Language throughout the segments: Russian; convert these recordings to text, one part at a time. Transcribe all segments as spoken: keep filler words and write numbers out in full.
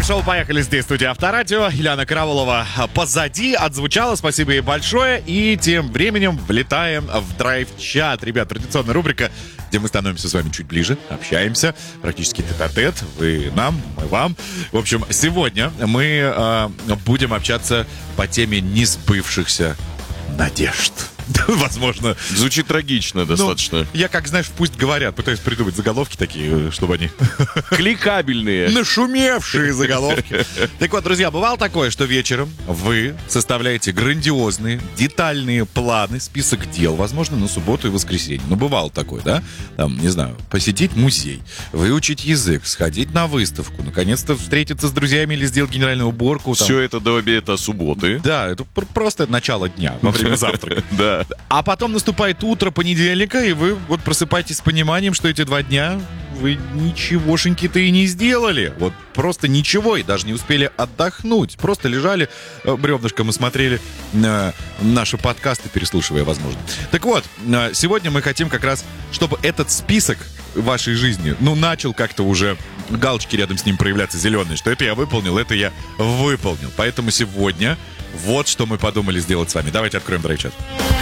Драйв-шоу «Поехали» здесь, студия Авторадио. Юлиана Караулова позади, отзвучала, спасибо ей большое. И тем временем влетаем в драйв-чат. Ребят, традиционная рубрика, где мы становимся с вами чуть ближе, общаемся, практически тет-а-тет. Вы нам, мы вам. В общем, сегодня мы э, будем общаться по теме несбывшихся надежд. Возможно. Звучит трагично достаточно. Ну, я, как знаешь, пусть говорят, пытаюсь придумать заголовки такие, чтобы они... Кликабельные. Нашумевшие заголовки. Так вот, друзья, бывало такое, что вечером вы составляете грандиозные, детальные планы, список дел, возможно, на субботу и воскресенье. Ну, бывало такое, да? Там, не знаю, посетить музей, выучить язык, сходить на выставку, наконец-то встретиться с друзьями или сделать генеральную уборку. Там. Все это до обеда субботы. Да, это пр- просто начало дня, во время завтрака. Да. А потом наступает утро понедельника, и вы вот просыпаетесь с пониманием, что эти два дня вы ничегошеньки-то и не сделали. Вот просто ничего, и даже не успели отдохнуть. Просто лежали э, бревнышком и смотрели э, наши подкасты, переслушивая, возможно. Так вот, э, сегодня мы хотим как раз, чтобы этот список вашей жизни, ну, начал как-то уже галочки рядом с ним проявляться зеленые, что это я выполнил, это я выполнил. Поэтому сегодня вот что мы подумали сделать с вами. Давайте откроем драйв-чат.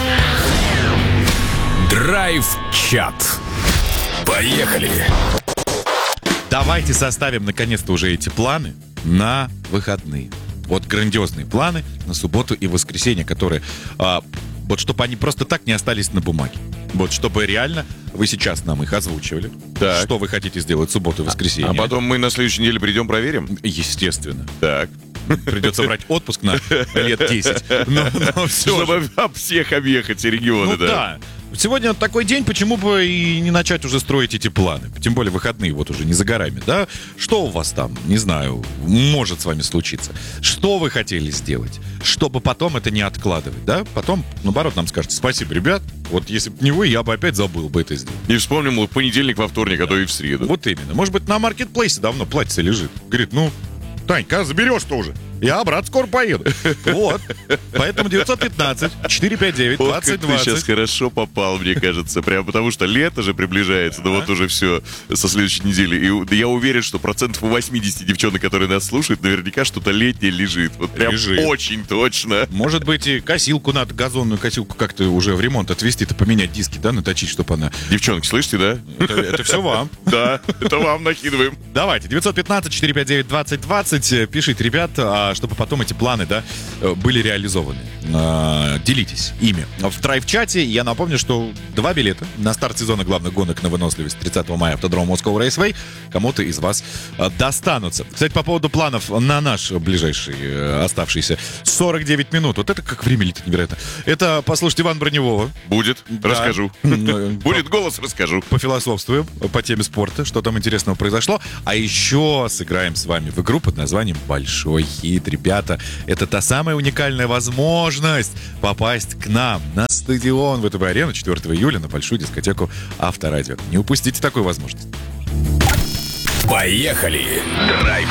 Драйв-чат. Поехали! Давайте составим наконец-то уже эти планы на выходные. Вот грандиозные планы на субботу и воскресенье, которые... А, вот чтобы они просто так не остались на бумаге. Вот чтобы реально вы сейчас нам их озвучивали. Так. Что вы хотите сделать в субботу и воскресенье. А потом мы на следующей неделе придем, проверим? Естественно. Так. Придется брать отпуск на лет десять. Но, но все Чтобы об всех объехать регионы, ну, да. да. Сегодня такой день, почему бы и не начать уже строить эти планы? Тем более выходные вот уже не за горами, да? Что у вас там, не знаю, может с вами случиться? Что вы хотели сделать? Чтобы потом это не откладывать, да? Потом, наоборот, нам скажете: спасибо, ребят, вот если бы не вы, я бы опять забыл бы это сделать. И вспомним в понедельник, во вторник, а то и в среду. Вот именно. Может быть, на маркетплейсе давно платьице лежит. Говорит, ну, Танька, заберешь-то уже. Я обратно скоро поеду. Вот. Поэтому девятьсот пятнадцать четыреста пятьдесят девять двадцать двадцать. Ты сейчас хорошо попал, мне кажется. Прям потому что лето же приближается. Ну вот уже все со следующей недели. И я уверен, что процентов восемьдесят девчонок, которые нас слушают, наверняка что-то летнее лежит. Вот прям лежит. Очень точно. Может быть, и косилку надо, газонную косилку как-то уже в ремонт отвезти-то, поменять диски, да, наточить, чтобы она... Девчонки, слышите, да? Это, это все вам. Да, это вам накидываем. Давайте, девятьсот пятнадцать четыреста пятьдесят девять двадцать двадцать. Пишите, ребят, чтобы потом эти планы, да, были реализованы. Делитесь ими. В драйв-чате я напомню, что два билета на старт сезона главных гонок на выносливость тридцатого мая автодром Moscow Raceway кому-то из вас достанутся. Кстати, по поводу планов на наш ближайший оставшийся сорок девять минут. Вот это как время летит невероятно. Это послушать Ивана Броневого. Будет, Да. расскажу. Будет голос, расскажу. Пофилософствуем по теме спорта, что там интересного произошло. А еще сыграем с вами в игру под названием «Большой хит». Ребята, это та самая уникальная возможность попасть к нам на стадион ВТБ-арену четвёртого июля на большую дискотеку Авторадио. Не упустите такую возможность. Поехали! Драйв